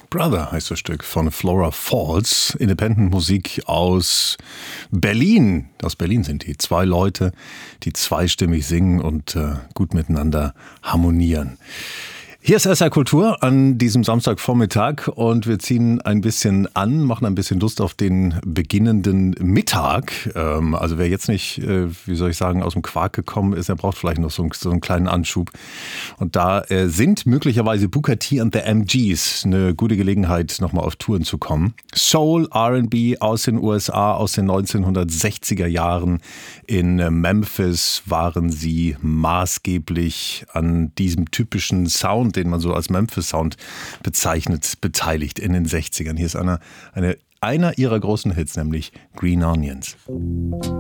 Brother heißt das Stück von Flora Falls. Independent-Musik aus Berlin. Aus Berlin sind die. 2 Leute, die zweistimmig singen und gut miteinander harmonieren. Hier ist SR Kultur an diesem Samstagvormittag und wir ziehen ein bisschen an, machen ein bisschen Lust auf den beginnenden Mittag. Also wer jetzt nicht, aus dem Quark gekommen ist, der braucht vielleicht noch so einen kleinen Anschub. Und da sind möglicherweise Booker T und the MGs eine gute Gelegenheit, nochmal auf Touren zu kommen. Soul, R&B aus den USA, aus den 1960er Jahren. In Memphis waren sie maßgeblich an diesem typischen Sound, den man so als Memphis-Sound bezeichnet, beteiligt in den 60ern. Hier ist einer ihrer großen Hits, nämlich Green Onions.